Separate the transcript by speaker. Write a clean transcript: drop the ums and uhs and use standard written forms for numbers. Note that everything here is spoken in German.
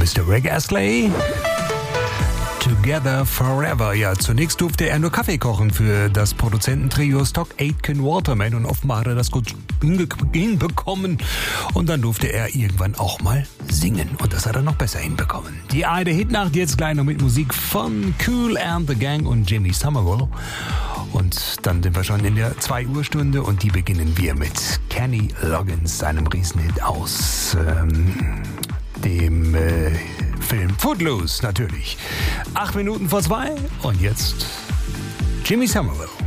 Speaker 1: Mr. Rick Astley. Together Forever. Ja, zunächst durfte er nur Kaffee kochen für das Produzententrio Stock Aitken Waterman und offenbar hat er das gut hinbekommen. Und dann durfte er irgendwann auch mal singen und das hat er noch besser hinbekommen. Die eine Hitnacht jetzt gleich noch mit Musik von Kool and the Gang und Jimmy Somerville. Und dann sind wir schon in der 2-Uhr-Stunde und die beginnen wir mit Kenny Loggins, seinem Riesenhit aus dem Film Footloose natürlich. 8 Minuten vor 2 und jetzt Jimmy Somerville.